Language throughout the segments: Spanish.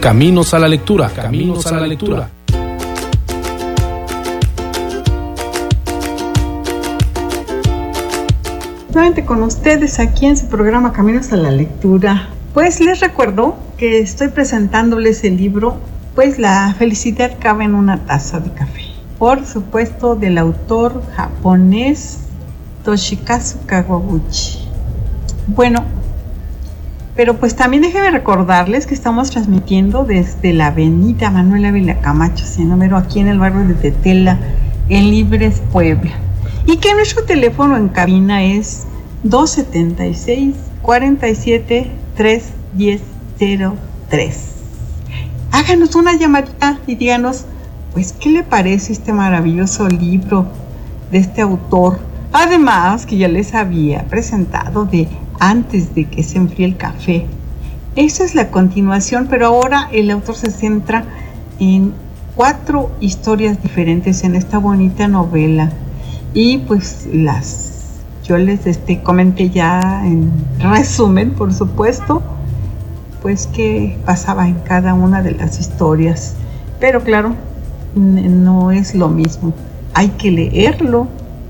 Caminos a la lectura. Caminos a la lectura. Nuevamente con ustedes aquí en su programa Caminos a la Lectura. Pues les recuerdo que estoy presentándoles el libro Pues la felicidad cabe en una taza de café. Por supuesto, del autor japonés Toshikazu Kawaguchi. Bueno, pero pues también déjenme recordarles que estamos transmitiendo desde la avenida Manuel Ávila Camacho, sin número, aquí en el barrio de Tetela, en Libres, Puebla. Y que nuestro teléfono en cabina es 276-47-310-03. Háganos una llamadita y díganos, pues, ¿qué le parece este maravilloso libro de este autor? Además, que ya les había presentado de Antes de que se enfríe el café. Esa es la continuación, pero ahora el autor se centra en 4 historias diferentes en esta bonita novela. Y pues yo les comenté ya en resumen, por supuesto, pues qué pasaba en cada una de las historias. Pero claro, no es lo mismo, hay que leerlo.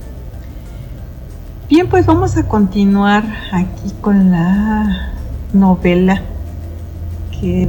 Bien, pues vamos a continuar aquí con la novela que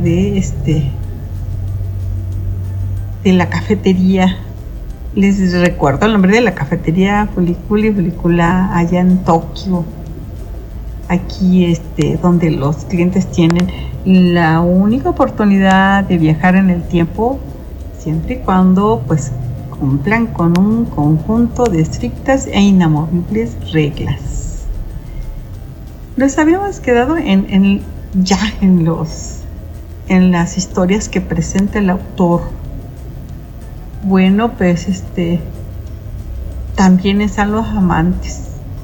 de la cafetería. Les recuerdo el nombre de la cafetería Fulicula allá en Tokio. Aquí donde los clientes tienen la única oportunidad de viajar en el tiempo, siempre y cuando pues cumplan con un conjunto de estrictas e inamovibles reglas. Nos habíamos quedado en las historias que presenta el autor. Bueno, pues también están los amantes.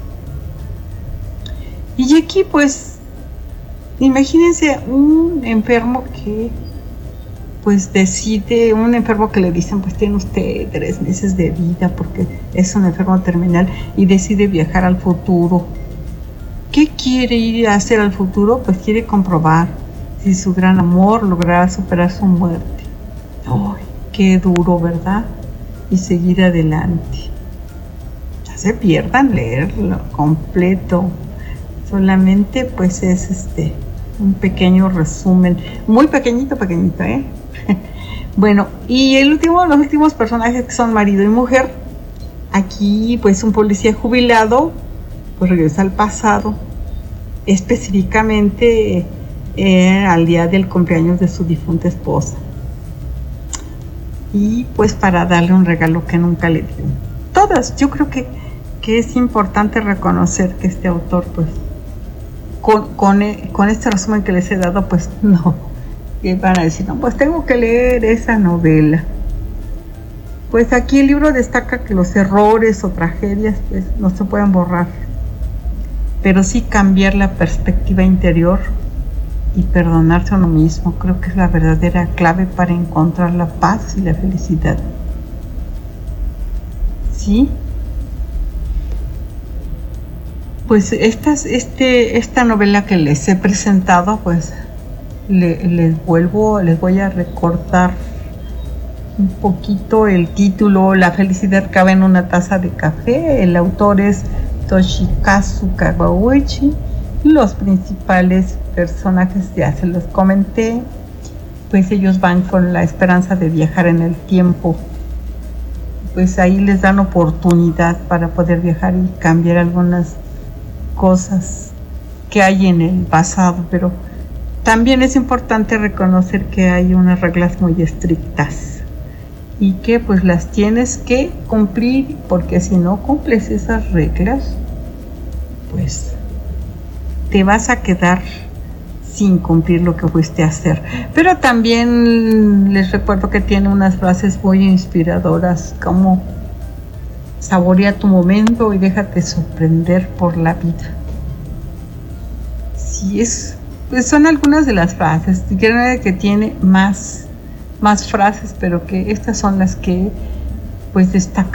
Y aquí pues imagínense un enfermo que pues decide, un enfermo que le dicen pues tiene usted 3 meses de vida porque es un enfermo terminal y decide viajar al futuro. ¿Qué quiere ir a hacer al futuro? Pues quiere comprobar si su gran amor logrará superar su muerte. ¡Ay, qué duro!, ¿verdad? Y seguir adelante. Ya se pierdan leerlo completo. Solamente pues es un pequeño resumen, muy pequeñito, Bueno, y los últimos personajes que son marido y mujer. Aquí pues un policía jubilado pues regresa al pasado, específicamente al día del cumpleaños de su difunta esposa, y pues para darle un regalo que nunca le dio. Yo creo que es importante reconocer que este autor pues con este resumen que les he dado, pues no, que van a decir, no, pues tengo que leer esa novela. Pues aquí el libro destaca que los errores o tragedias pues no se pueden borrar, pero sí cambiar la perspectiva interior y perdonarse a uno mismo. Creo que es la verdadera clave para encontrar la paz y la felicidad. ¿Sí? Pues esta novela que les he presentado, pues les voy a recordar un poquito el título. La felicidad cabe en una taza de café. El autor es Toshikazu Kawaguchi. Los principales personajes ya se los comenté, pues ellos van con la esperanza de viajar en el tiempo. Pues ahí les dan oportunidad para poder viajar y cambiar algunas cosas que hay en el pasado, pero también es importante reconocer que hay unas reglas muy estrictas y que pues las tienes que cumplir, porque si no cumples esas reglas, pues te vas a quedar sin cumplir lo que fuiste a hacer. Pero también les recuerdo que tiene unas frases muy inspiradoras, como saborea tu momento y déjate sorprender por la vida. Sí, pues son algunas de las frases. Creo que tiene más frases, pero que estas son las que pues destacan.